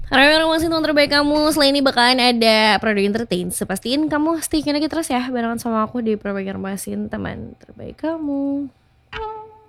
Harap masih teman terbaik kamu. Selain ini bakalan ada Produk Entertain. Pastiin kamu stay lagi terus ya barengan sama aku di Produk Informasi teman terbaik kamu.